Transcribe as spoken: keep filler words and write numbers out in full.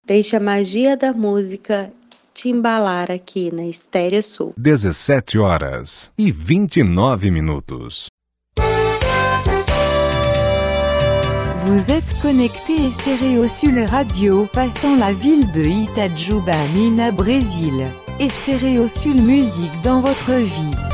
Deixe a magia da música te embalar aqui na Estéreo Sul. dezessete horas e vinte e nove minutos. Vous êtes connecté Estéreo Sul Radio, passant la ville de Itajuba, Minas, Brésil. Estéreo Sul musique dans votre vie.